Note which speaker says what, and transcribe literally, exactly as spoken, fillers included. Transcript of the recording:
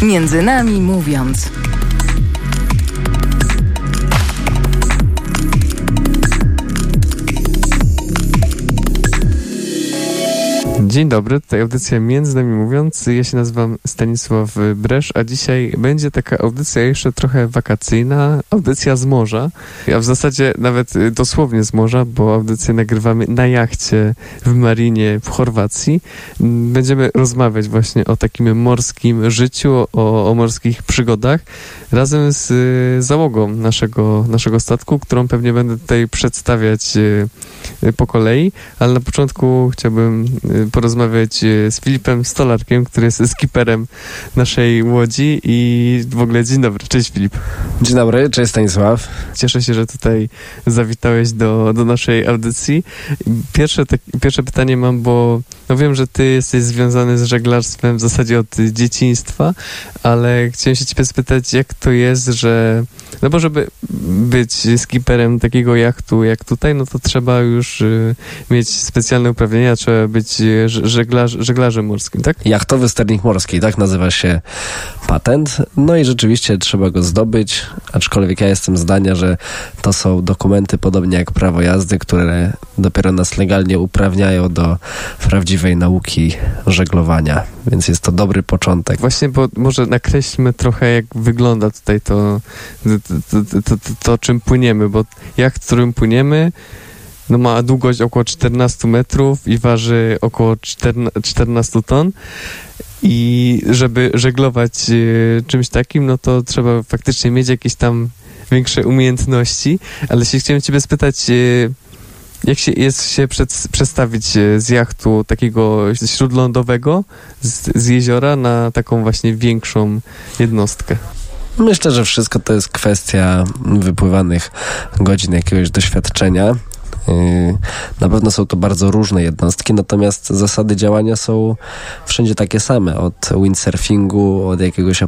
Speaker 1: Między nami mówiąc.
Speaker 2: Dzień dobry, tutaj audycja Między nami mówiąc. Ja się nazywam Stanisław Bresz, a dzisiaj będzie taka audycja jeszcze trochę wakacyjna, audycja z morza, a w zasadzie nawet dosłownie z morza, bo audycję nagrywamy na jachcie w Marinie w Chorwacji. Będziemy rozmawiać właśnie o takim morskim życiu, o, o morskich przygodach razem z załogą naszego, naszego statku, którą pewnie będę tutaj przedstawiać po kolei, ale na początku chciałbym porozmawiać z Filipem Stolarkiem, który jest skiperem naszej łodzi i w ogóle dzień dobry. Cześć Filip.
Speaker 3: Dzień dobry, cześć Stanisław.
Speaker 2: Cieszę się, że tutaj zawitałeś do, do naszej audycji. Pierwsze, te, pierwsze pytanie mam, bo no wiem, że ty jesteś związany z żeglarstwem w zasadzie od dzieciństwa, ale chciałem się ciebie spytać, jak to jest, że no bo żeby być skiperem takiego jachtu jak tutaj, no to trzeba już y, mieć specjalne uprawnienia, trzeba być żeglarz, żeglarzem morskim, tak?
Speaker 3: Jachtowy sternik morski, tak nazywa się patent. No i rzeczywiście trzeba go zdobyć, aczkolwiek ja jestem zdania, że to są dokumenty podobnie jak prawo jazdy, które dopiero nas legalnie uprawniają do prawdziwej nauki żeglowania, więc jest to dobry początek.
Speaker 2: Właśnie, bo może nakreślmy trochę, jak wygląda tutaj to, to, to, to, to, to czym płyniemy, bo jacht, którym płyniemy, no ma długość około czternaście metrów i waży około czternaście ton. I żeby żeglować y, czymś takim, no to trzeba faktycznie mieć jakieś tam większe umiejętności, ale się chciałem ciebie spytać, y, jak się jest się przed, przestawić z jachtu takiego śródlądowego z, z jeziora na taką właśnie większą jednostkę?
Speaker 3: Myślę, że wszystko to jest kwestia wypływanych godzin jakiegoś doświadczenia. Na pewno są to bardzo różne jednostki, natomiast zasady działania są wszędzie takie same, od windsurfingu, od jakiegoś